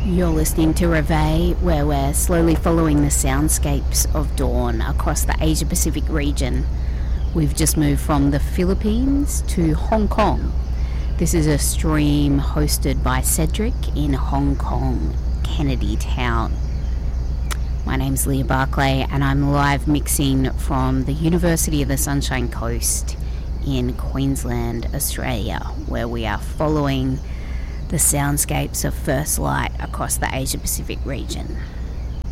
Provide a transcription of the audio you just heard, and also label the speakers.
Speaker 1: You're listening to Reveille, where we're slowly following the soundscapes of dawn across the Asia-Pacific region. We've just moved from the Philippines to Hong Kong. This is a stream hosted by Cedric in Hong Kong, Kennedy Town. My name's Leah Barclay and I'm live mixing from the University of the Sunshine Coast in Queensland, Australia, where we are following the soundscapes of first light across the Asia-Pacific region.